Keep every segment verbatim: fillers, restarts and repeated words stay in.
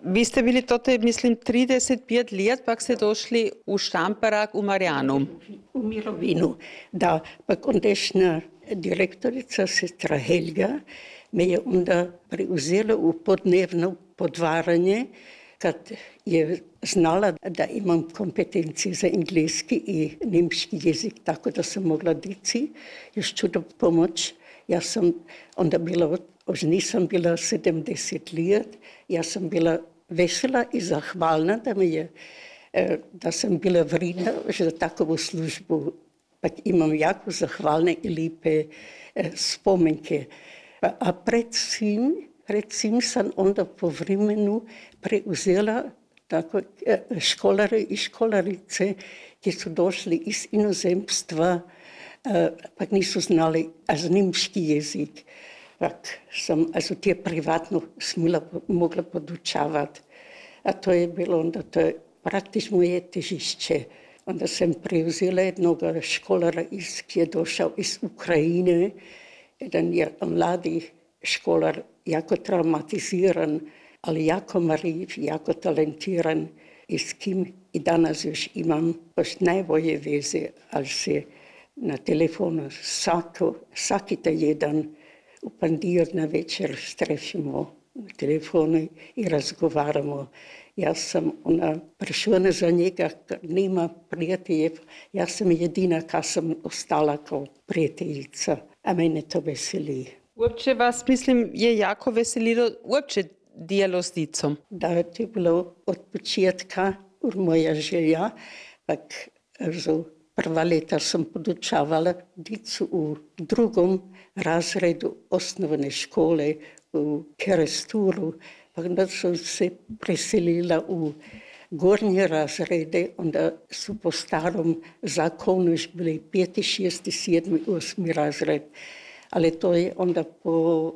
Vi ste bili tote, mislim, trideset pet let, pak ste došli u Štamperak u Marjanu. U mirovinu, da. Pak ondašnja direktorica, sestra Helga, me je onda preuzela u podnevno podvaranje, kad je znala da imam kompetencije za engleski i nemški jezik, tako da sam mogla dici još čudo pomoć. Ja sam onda bila, už nisam bila sedemdeset let, ja sam bila vesela i zahvalna da mi je, da sam bila vredna za takovu službu. Pak imam jako zahvalne i lipe spomenke. A predvsem, predvsem sam onda po vremenu preuzela tako školare i školarice, ki su došli iz inozemstva, pak nisu znali az nemški jezik. Pak sam also tje privatno smila, mogla podučavati. A to je bilo onda, to je praktično moje težišće. Onda sam preuzela jednog školara, iz, ki je došao iz Ukrajine. Jedan je mladi školar, jako traumatiziran, ali jako marljiv, jako talentiran i s kim i danas još imam baš najbolje veze, ali se na telefonu svako, svaki jedan u pandir na večer strefimo na telefonu i razgovaramo. Ja sam ona prišla za njega, nema prijateljev, ja sam jedina kad sam ostala kao prijateljica, a mene to veseli. Uopće vas, mislim, je jako veselilo uopće dijelo s dicom? Da, to je bilo od početka moja želja, pak also, prva leta sam podučavala dicu u drugom razredu osnovne škole u Keresturu, pa onda sam se preselila u gornje razrede, onda su po starom zakonu još bili peti, šesti, sedmi, osmi razred. Ali to je onda po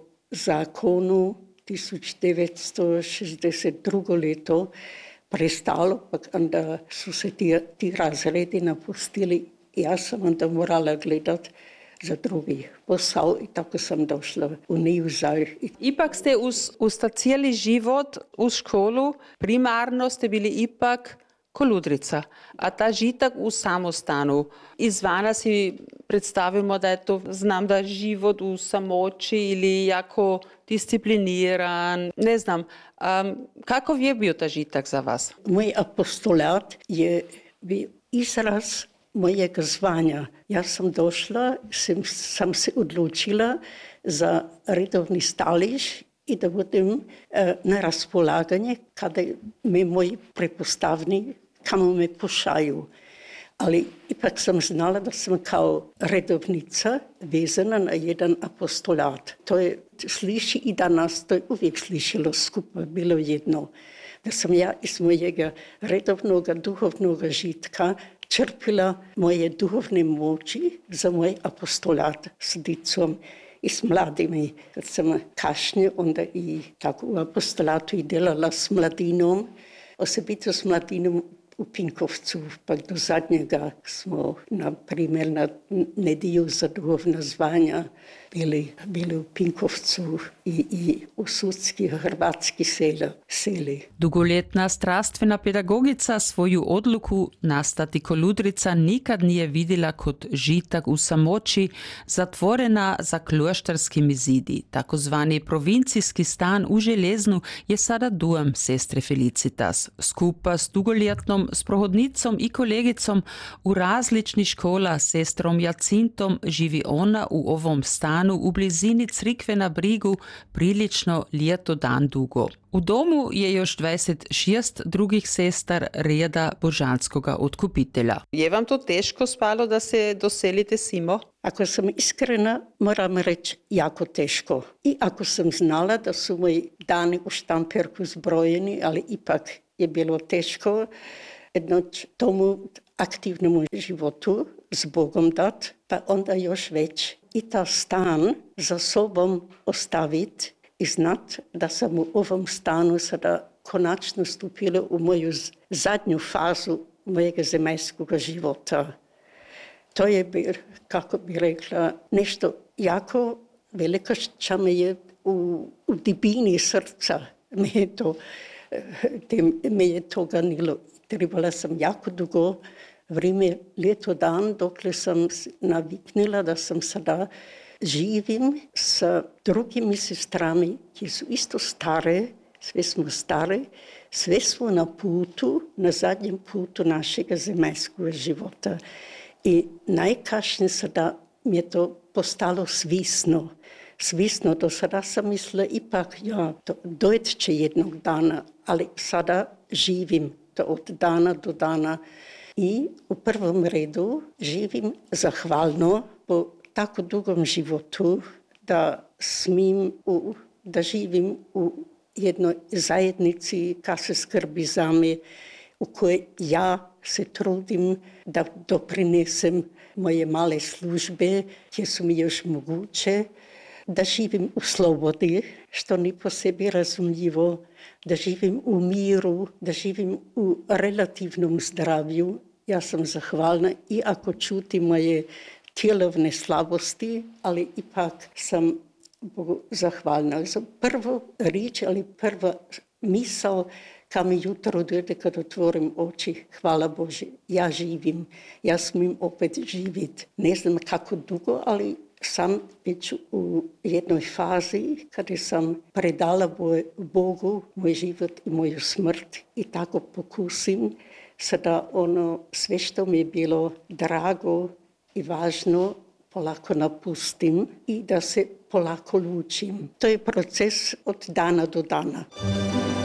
zakonu tisoč devetsto šestdeset drugo leto prestalo, pa onda su se ti, ti razredi napustili i ja sam onda morala gledati za drugi posao i tako sam došla u Neuzalj. Ipak ste uz, uz ta cijeli život, uz školu, primarno ste bili ipak koludrica, a ta žitak u samostanu. Izvana si predstavimo da je to, znam da život u samoći ili jako discipliniran, ne znam. Um, kakav je bio ta žitak za vas? Moj apostolat je bio izraz mojega zvanja. Ja sam došla, sam, sam se odločila za redovni stališ i da budem eh, na razpolaganje kada me moji prepostavni kamo me pošaju. Ali ipak sam znala da sam kao redovnica vezana na jedan apostolat. To je sliši i danas, to je uvijek slišilo skupaj, bilo jedno. Da sam ja iz mojega redovnog duhovnog žitka črpila moje duhovne moči za moj apostolat s dicom i s mladimi. Kad sam kasnije onda i tako u apostolatu i delala s mladinom, osobito s mladinom u Pinkovcu, pa do zadnjega smo, na primjer, na nedjelju za duhovna zvanja bili, bili u Pinkovcu i, i u sudski hrvatski sela, seli. Dugoletna strastvena pedagogica svoju odluku nastati koludrica nikad nije vidjela kot žitak u samoći, zatvorena za kloštarskimi zidi. Takozvani provincijski stan u Železnu je sada dom sestre Felicitas. Skupa s dugoletnom sprohodnicom i kolegicom u različnih škola s sestrom Jacintom živi ona u ovom stanu u blizini crikve na Brigu prilično ljeto dan dugo. U domu je još dvadeset šest drugih sestar reda božanskoga otkupitelja. Je vam to teško spalo da se doselite simo? Ako sam iskrena, moram reći jako teško. I ako sam znala da su moji dani u Štamperku zbrojeni, ali ipak je bilo teško jednom tomu aktivnom životu s Bogom dat, pa onda još već i ta stan za sobom ostaviti i znat da sam u ovom stanu sada konačno stupila u moju zadnju fazu mojega zemaljskog života. To je, bil, kako bi rekla, nešto jako veliko što me je u, u dibini srca me je to te me je to ganilo. Trebala sam jako dugo vrijeme, leto dan, dokle sam naviknila da sam sada živim sa drugimi sestrami, ki su isto stare, sve smo stare, sve smo na putu, na zadnjem putu našega zemaljskog života. I najkašnije sada mi je to postalo svisno. Svisno, do sada sam mislila ipak, ja, to doći će jednog dana, ali sada živim to od dana do dana. I u prvom redu živim zahvalno po tako dugom životu da smim, u, da živim u jednoj zajednici koja se skrbi za me, u kojoj ja se trudim da doprinesem moje male službe, koje su mi još moguće, da živim u slobodi, što ni po sebi razumljivo, da živim u miru, da živim u relativnom zdravlju. Ja sam zahvalna i ako čuti moje tjelovne slabosti, ali ipak sam Bogu zahvalna. Za prvo riječ, ali prva misao kad mi jutro dojde kad otvorim oči, hvala Bože, ja živim, ja smim opet živjeti. Ne znam kako dugo, ali sam već u jednoj fazi kada sam predala Bogu moj život i moju smrt i tako pokusim sada ono sve što mi je bilo drago i važno polako napustim i da se polako lučim. To je proces od dana do dana.